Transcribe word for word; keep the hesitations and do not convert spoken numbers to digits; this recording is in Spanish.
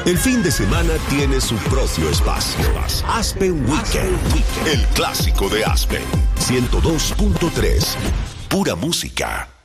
El fin de semana tiene su propio espacio. Aspen Weekend, el clásico de Aspen. ciento dos punto tres. Pura música.